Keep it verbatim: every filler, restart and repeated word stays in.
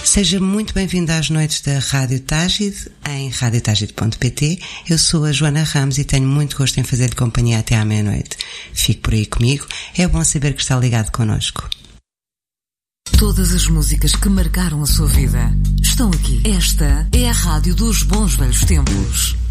Seja muito bem-vindo às noites da Rádio Tágide, em rádio tágide ponto pt. Eu sou a Joana Ramos e tenho muito gosto em fazer-lhe companhia até à meia-noite. Fique por aí comigo, é bom saber que está ligado connosco. Todas as músicas que marcaram a sua vida estão aqui. Esta é a Rádio dos Bons Velhos Tempos.